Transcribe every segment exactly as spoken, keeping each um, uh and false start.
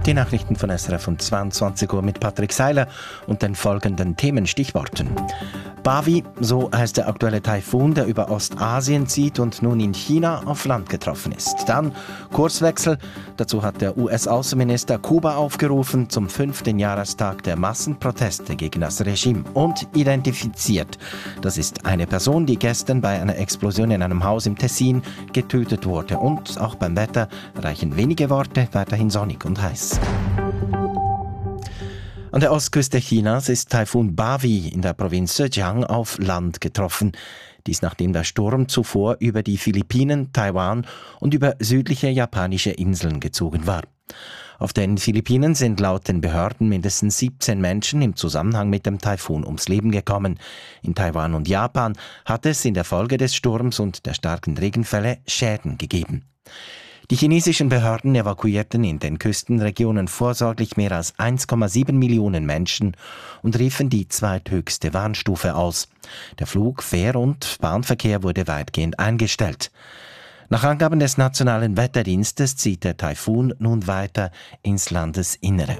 Die Nachrichten von S R F um zweiundzwanzig Uhr mit Patrick Seiler und den folgenden Themenstichworten. Bavi, so heißt der aktuelle Taifun, der über Ostasien zieht und nun in China auf Land getroffen ist. Dann Kurswechsel. Dazu hat der U S-Außenminister Kuba aufgerufen zum fünften Jahrestag der Massenproteste gegen das Regime und identifiziert. Das ist eine Person, die gestern bei einer Explosion in einem Haus im Tessin getötet wurde. Und auch beim Wetter reichen wenige Worte, weiterhin sonnig und heiß. An der Ostküste Chinas ist Taifun Bavi in der Provinz Zhejiang auf Land getroffen. Dies nachdem der Sturm zuvor über die Philippinen, Taiwan und über südliche japanische Inseln gezogen war. Auf den Philippinen sind laut den Behörden mindestens siebzehn Menschen im Zusammenhang mit dem Taifun ums Leben gekommen. In Taiwan und Japan hat es in der Folge des Sturms und der starken Regenfälle Schäden gegeben. Die chinesischen Behörden evakuierten in den Küstenregionen vorsorglich mehr als eins Komma sieben Millionen Menschen und riefen die zweithöchste Warnstufe aus. Der Flug-, Fähr- und Bahnverkehr wurde weitgehend eingestellt. Nach Angaben des Nationalen Wetterdienstes zieht der Taifun nun weiter ins Landesinnere.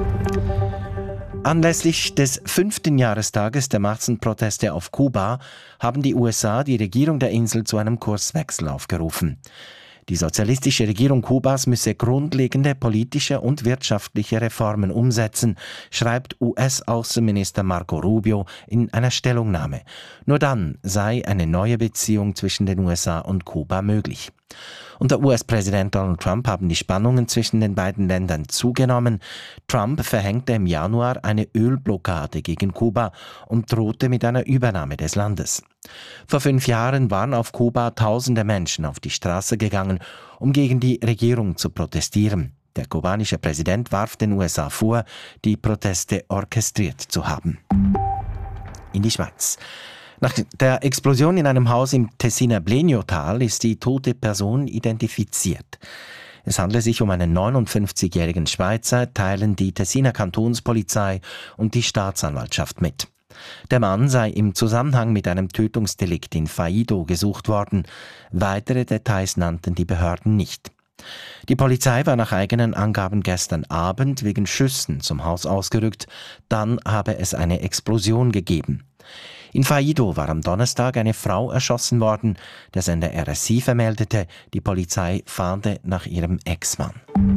Anlässlich des fünften Jahrestages der Massenproteste auf Kuba haben die U S A die Regierung der Insel zu einem Kurswechsel aufgerufen. Die sozialistische Regierung Kubas müsse grundlegende politische und wirtschaftliche Reformen umsetzen, schreibt U S-Außenminister Marco Rubio in einer Stellungnahme. Nur dann sei eine neue Beziehung zwischen den U S A und Kuba möglich. Unter U S-Präsident Donald Trump haben die Spannungen zwischen den beiden Ländern zugenommen. Trump verhängte im Januar eine Ölblockade gegen Kuba und drohte mit einer Übernahme des Landes. Vor fünf Jahren waren auf Kuba tausende Menschen auf die Straße gegangen, um gegen die Regierung zu protestieren. Der kubanische Präsident warf den U S A vor, die Proteste orchestriert zu haben. In die Schweiz. Nach der Explosion in einem Haus im Tessiner Bleniotal ist die tote Person identifiziert. Es handelt sich um einen neunundfünfzigjährigen Schweizer, teilen die Tessiner Kantonspolizei und die Staatsanwaltschaft mit. Der Mann sei im Zusammenhang mit einem Tötungsdelikt in Faido gesucht worden. Weitere Details nannten die Behörden nicht. Die Polizei war nach eigenen Angaben gestern Abend wegen Schüssen zum Haus ausgerückt. Dann habe es eine Explosion gegeben. In Faido war am Donnerstag eine Frau erschossen worden. Der Sender R S I vermeldete, die Polizei fahnde nach ihrem Ex-Mann.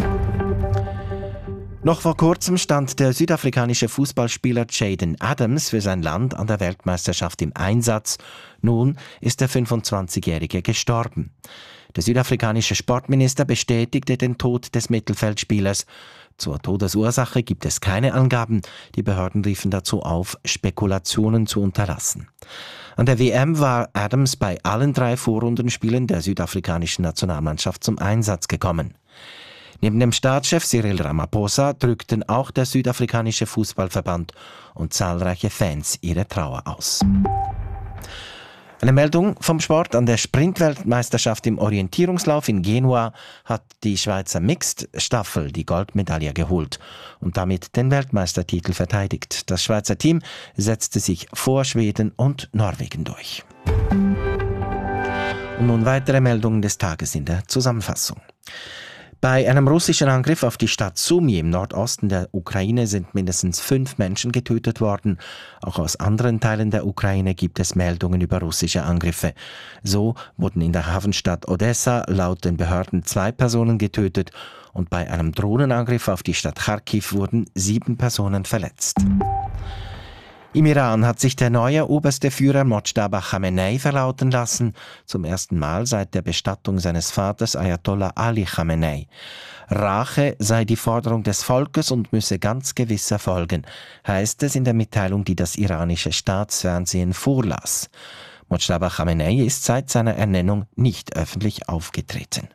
Noch vor kurzem stand der südafrikanische Fußballspieler Jaden Adams für sein Land an der Weltmeisterschaft im Einsatz. Nun ist der fünfundzwanzigjährige gestorben. Der südafrikanische Sportminister bestätigte den Tod des Mittelfeldspielers. Zur Todesursache gibt es keine Angaben. Die Behörden riefen dazu auf, Spekulationen zu unterlassen. An der W M war Adams bei allen drei Vorrundenspielen der südafrikanischen Nationalmannschaft zum Einsatz gekommen. Neben dem Staatschef Cyril Ramaphosa drückten auch der südafrikanische Fußballverband und zahlreiche Fans ihre Trauer aus. Eine Meldung vom Sport. An der Sprintweltmeisterschaft im Orientierungslauf in Genua hat die Schweizer Mixed-Staffel die Goldmedaille geholt und damit den Weltmeistertitel verteidigt. Das Schweizer Team setzte sich vor Schweden und Norwegen durch. Und nun weitere Meldungen des Tages in der Zusammenfassung. Bei einem russischen Angriff auf die Stadt Sumy im Nordosten der Ukraine sind mindestens fünf Menschen getötet worden. Auch aus anderen Teilen der Ukraine gibt es Meldungen über russische Angriffe. So wurden in der Hafenstadt Odessa laut den Behörden zwei Personen getötet und bei einem Drohnenangriff auf die Stadt Charkiw wurden sieben Personen verletzt. Im Iran hat sich der neue oberste Führer Mojtaba Chamenei verlauten lassen, zum ersten Mal seit der Bestattung seines Vaters Ayatollah Ali Chamenei. Rache sei die Forderung des Volkes und müsse ganz gewiss erfolgen, heißt es in der Mitteilung, die das iranische Staatsfernsehen vorlas. Mojtaba Chamenei ist seit seiner Ernennung nicht öffentlich aufgetreten.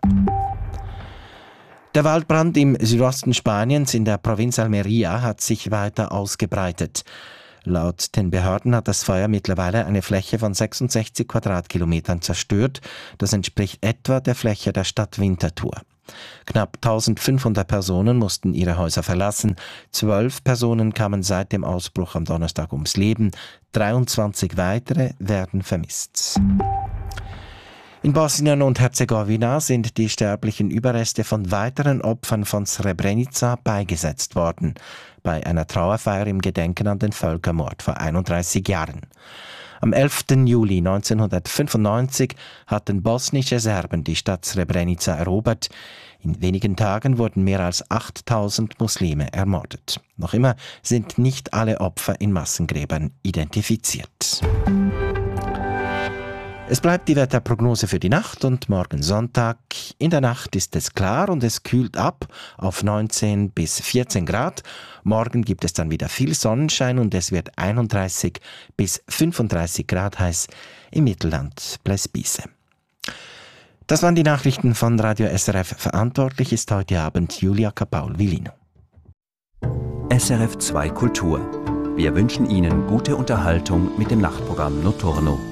Der Waldbrand im Südosten Spaniens in der Provinz Almería hat sich weiter ausgebreitet. Laut den Behörden hat das Feuer mittlerweile eine Fläche von sechsundsechzig Quadratkilometern zerstört. Das entspricht etwa der Fläche der Stadt Winterthur. Knapp eintausendfünfhundert Personen mussten ihre Häuser verlassen. Zwölf Personen kamen seit dem Ausbruch am Donnerstag ums Leben. dreiundzwanzig weitere werden vermisst. In Bosnien und Herzegowina sind die sterblichen Überreste von weiteren Opfern von Srebrenica beigesetzt worden, bei einer Trauerfeier im Gedenken an den Völkermord vor einunddreißig Jahren. Am elften Juli neunzehnhundertfünfundneunzig hatten bosnische Serben die Stadt Srebrenica erobert. In wenigen Tagen wurden mehr als achttausend Muslime ermordet. Noch immer sind nicht alle Opfer in Massengräbern identifiziert. Es bleibt die Wetterprognose für die Nacht und morgen Sonntag. In der Nacht ist es klar und es kühlt ab auf neunzehn bis vierzehn Grad. Morgen gibt es dann wieder viel Sonnenschein und es wird einunddreißig bis fünfunddreißig Grad heiß im Mittelland Plesbise. Das waren die Nachrichten von Radio S R F. Verantwortlich ist heute Abend Julia Capaul-Villino. S R F zwei Kultur. Wir wünschen Ihnen gute Unterhaltung mit dem Nachtprogramm Notturno.